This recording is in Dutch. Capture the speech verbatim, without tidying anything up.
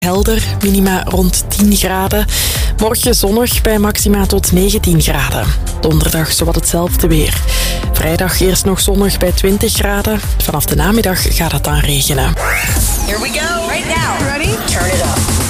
Helder, minima rond tien graden. Morgen zonnig bij maxima tot negentien graden. Donderdag zowat hetzelfde weer. Vrijdag eerst nog zonnig bij twintig graden. Vanaf de namiddag gaat het dan regenen. Here we go. Right now. Ready? Turn it up.